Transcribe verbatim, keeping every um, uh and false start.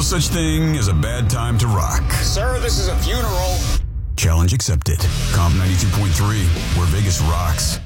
such thing as a bad time to rock. Sir, this is a funeral. Challenge accepted. Comp ninety-two point three, where Vegas rocks.